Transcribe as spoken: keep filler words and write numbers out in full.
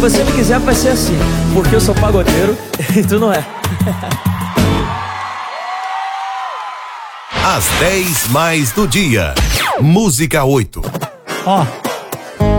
você me quiser vai ser assim, porque eu sou pagodeiro e tu não é. Às dez mais do dia. Música oito. Ó.